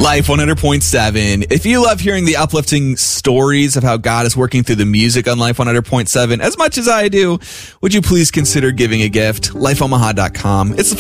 Life 100.7. If you love hearing the uplifting stories of how God is working through the music on Life 100.7 as much as I do, would you please consider giving a gift? LifeOmaha.com. It's the